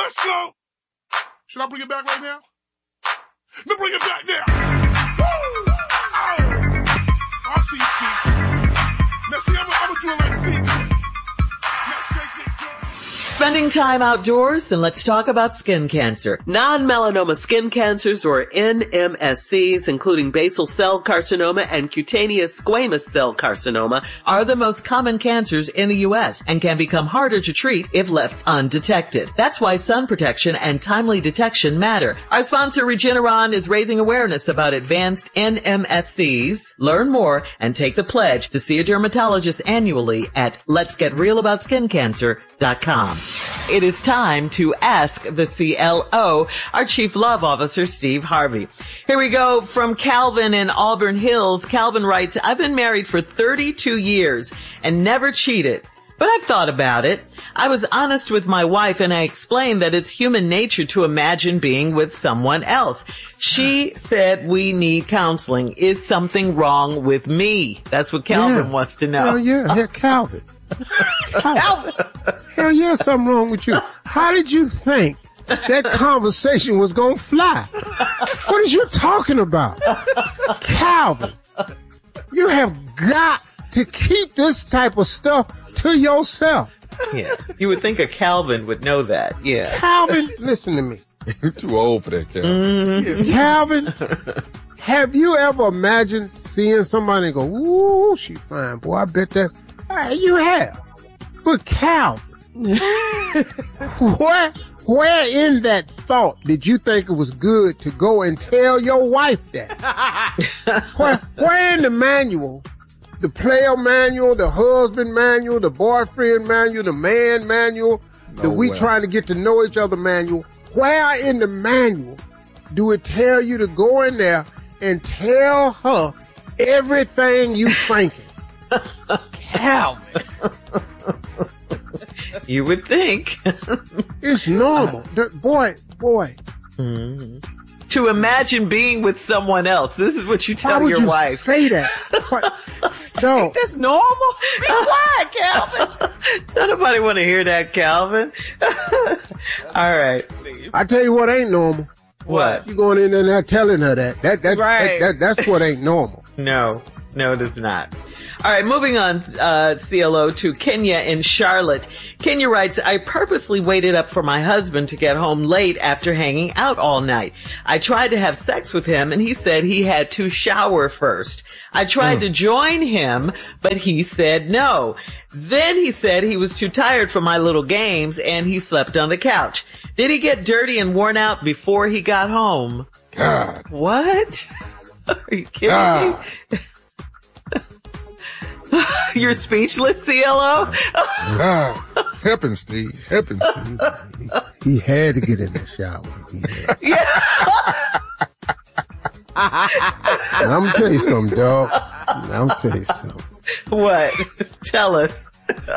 Let's go. Should I bring it back right now? No, bring it back now. Woo! Oh. I see C. Now see, I'm gonna do it like C. Now shake it, son. Spending time outdoors, and let's talk about skin cancer. Non-melanoma skin cancers, or NMSCs, including basal cell carcinoma and cutaneous squamous cell carcinoma, are the most common cancers in the U.S. and can become harder to treat if left undetected. That's why sun protection and timely detection matter. Our sponsor, Regeneron, is raising awareness about advanced NMSCs. Learn more and take the pledge to see a dermatologist annually at letsgetrealaboutSkinCancer.com. It is time to ask the CLO, our Chief Love Officer, Steve Harvey. Here we go from Calvin in Auburn Hills. Calvin writes, I've been married for 32 years and never cheated, but I've thought about it. I was honest with my wife and I explained that it's human nature to imagine being with someone else. She said we need counseling. Is something wrong with me? That's what Calvin wants to know. Hell yeah, here, Calvin. Calvin. Hell yeah, something wrong with you. How did you think that conversation was going to fly? What is you talking about? Calvin, you have got to keep this type of stuff to yourself. Yeah, you would think a Calvin would know that. Yeah. Calvin, listen to me. You're too old for that, Calvin. Mm-hmm. Calvin, have you ever imagined seeing somebody and go, ooh, she fine, boy, I bet that's... You have. But Calvin, where in that thought did you think it was good to go and tell your wife that? Where in the manual, the player manual, the husband manual, the boyfriend manual, the man manual, the we trying to get to know each other manual, where in the manual do it tell you to go in there and tell her everything you thinking? Calvin. You would think. It's normal. Boy. Mm-hmm. To imagine being with someone else. This is what you tell your wife. Say that? No. That's normal? Be quiet, Calvin. Don't nobody want to hear that, Calvin. All right. I tell you what ain't normal. What? You going in there and not telling her that. That's what ain't normal. No, it is not. All right, moving on, CLO, to Kenya in Charlotte. Kenya writes, I purposely waited up for my husband to get home late after hanging out all night. I tried to have sex with him, and he said he had to shower first. I tried to join him, but he said no. Then he said he was too tired for my little games, and he slept on the couch. Did he get dirty and worn out before he got home? God. What? Are you kidding me? You're speechless, CLO? God. Help him, Steve. Help him, Steve. He had to get in the shower. I'm going to tell you something, dog. I'm going to tell you something. What? Tell us.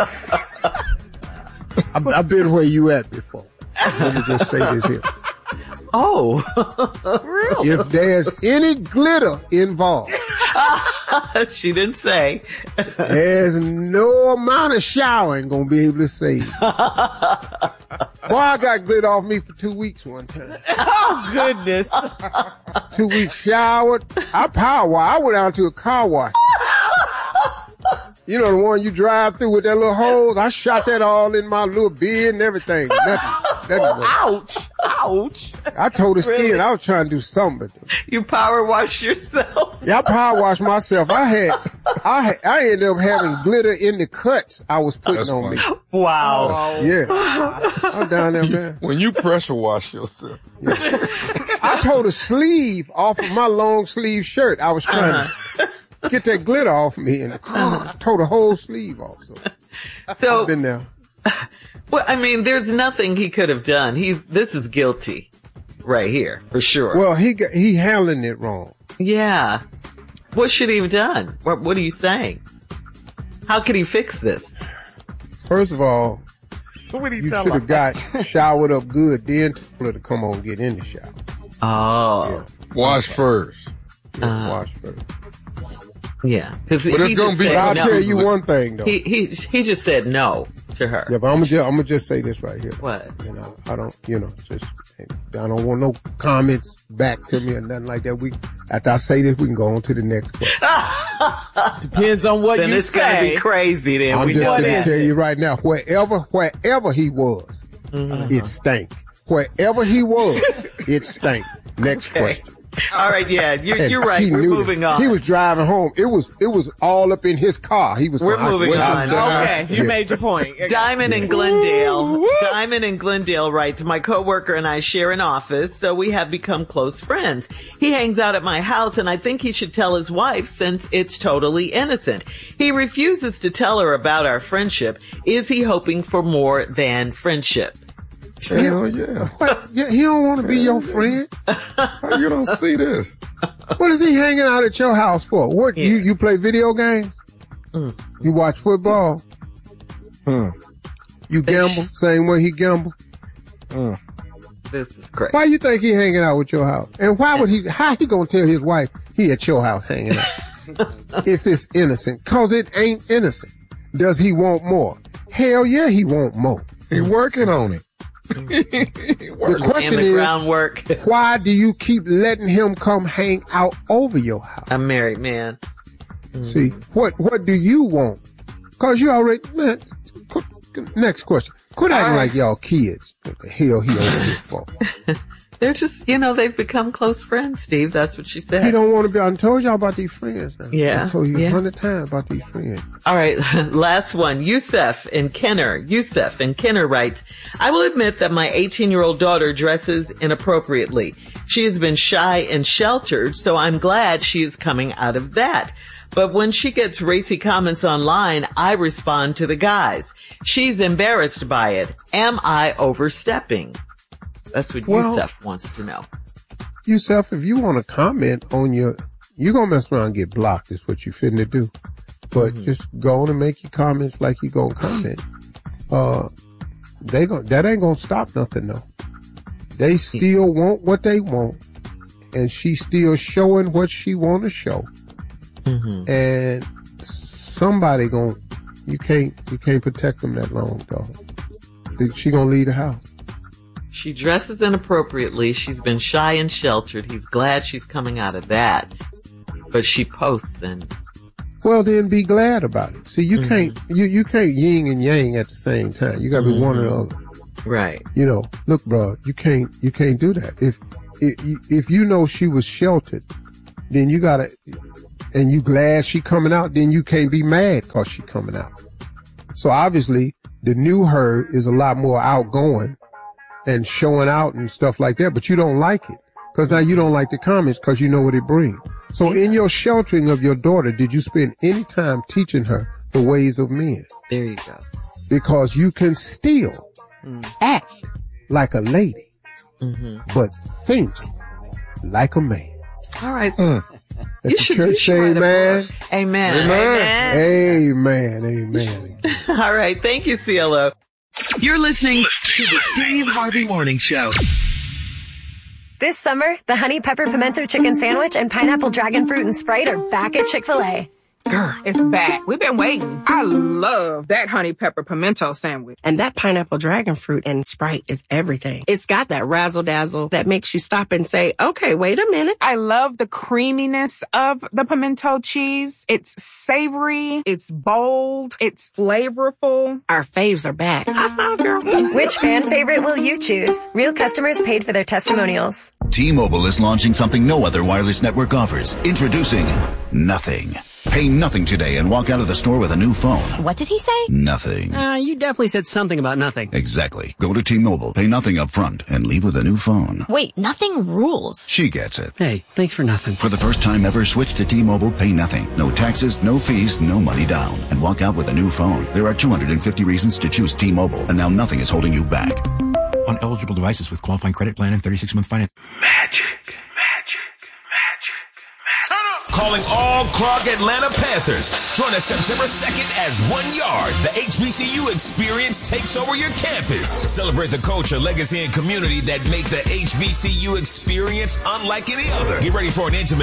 I've been where you at before. Let me just say this here. Oh, really? If there's any glitter involved, she didn't say. There's no amount of showering gonna be able to save you. Boy, I got glitter off me for 2 weeks one time. Oh, goodness. 2 weeks showered. I power wash. I went out to a car wash. You know the one you drive through with that little hose? I shot that all in my little beard and everything. Nothing. Ouch. I told the skin I was trying to do something. You power wash yourself? Yeah, I power washed myself. I ended up having glitter in the cuts I was putting on me. Wow. Yeah. I'm down there, man. When you pressure wash yourself. Yeah. I tore the sleeve off of my long sleeve shirt. I was trying to get that glitter off me and tore the whole sleeve off. So I've been there. Well, I mean, there's nothing he could have done. This is guilty right here, for sure. Well, he handling it wrong. Yeah. What should he have done? What are you saying? How could he fix this? First of all, you should have got showered up good, then told her to come on and get in the shower. Oh. Yeah. Wash first. Yeah, wash first. Yeah. But it's gonna be. I'll tell you one thing though. He just said no to her. Yeah, but I'm gonna just say this right here. What? You know, I don't want no comments back to me or nothing like that. After I say this, we can go on to the next question. Depends on what then you it's say. gonna be crazy then. I'm just what gonna is tell it? you right now, wherever he was, it stank. Wherever he was, it stank. Next question. All right, yeah, you're right. He We're knew moving that. on. He was driving home. It was all up in his car. We're moving on. Okay, you made your point. Diamond in Glendale. Diamond in Glendale writes, my coworker and I share an office, so we have become close friends. He hangs out at my house, and I think he should tell his wife since it's totally innocent. He refuses to tell her about our friendship. Is he hoping for more than friendship? Hell yeah. What? He don't want to be your friend. How you don't see this? What is he hanging out at your house for? What? Yeah. You play video games? You watch football? You gamble? Same way he gamble? This is great. Why you think he hanging out with your house? And how he gonna tell his wife he at your house hanging out? If it's innocent. Cause it ain't innocent. Does he want more? Hell yeah, he want more. He working on it. The question And the is, groundwork. why do you keep letting him come hang out over your house? I'm married, man. See, what do you want? Cause you already, man, next question. Quit acting like y'all kids. What the hell he over here for? They're just, they've become close friends, Steve. That's what she said. He don't want to be, I told y'all about these friends now. Yeah, I told you yeah. 100 times about these friends. All right, last one. Yusef in Kenner writes, I will admit that my 18-year-old daughter dresses inappropriately. She has been shy and sheltered, so I'm glad she is coming out of that. But when she gets racy comments online, I respond to the guys. She's embarrassed by it. Am I overstepping? That's what Yusef wants to know. Yusef, if you want to comment on you're going to mess around and get blocked is what you finna do. But just go on and make your comments like you going to comment. That ain't going to stop nothing though. They still want what they want. And she's still showing what she want to show. And somebody you can't protect them that long, dog. She gonna leave the house. She dresses inappropriately. She's been shy and sheltered. He's glad she's coming out of that. But she posts and... Well, then be glad about it. See, you can't yin and yang at the same time. You gotta be one or the other. Right. Look, bro, you can't do that. If you know she was sheltered, then you gotta, and you glad she coming out, then you can't be mad cause she coming out. So obviously, the new her is a lot more outgoing and showing out and stuff like that, but you don't like it. Cause now you don't like the comments cause you know what it brings. So in your sheltering of your daughter, did you spend any time teaching her the ways of men? There you go. Because you can still act like a lady, but think like a man. All right. You should say amen. Amen. Amen. Amen. All right. Thank you, CLO. You're listening to the Steve Harvey Morning Show. This summer, the Honey Pepper Pimento Chicken Sandwich and Pineapple Dragon Fruit and Sprite are back at Chick-fil-A. Girl, it's back. We've been waiting. I love that honey pepper pimento sandwich. And that pineapple dragon fruit and Sprite is everything. It's got that razzle dazzle that makes you stop and say, okay, wait a minute. I love the creaminess of the pimento cheese. It's savory. It's bold. It's flavorful. Our faves are back. I saw, girl. Which fan favorite will you choose? Real customers paid for their testimonials. T-Mobile is launching something no other wireless network offers. Introducing Nothing. Pay nothing today and walk out of the store with a new phone. What did he say? Nothing. You definitely said something about nothing. Exactly. Go to T-Mobile, pay nothing up front, and leave with a new phone. Wait, nothing rules. She gets it. Hey, thanks for nothing. For the first time ever, switch to T-Mobile, pay nothing. No taxes, no fees, no money down. And walk out with a new phone. There are 250 reasons to choose T-Mobile, and now nothing is holding you back. On eligible devices with qualifying credit plan and 36-month finance. Magic. Turn up. Calling all Clark Atlanta Panthers. Join us September 2nd as 1 Yard. The HBCU experience takes over your campus. Celebrate the culture, legacy, and community that make the HBCU experience unlike any other. Get ready for an intimate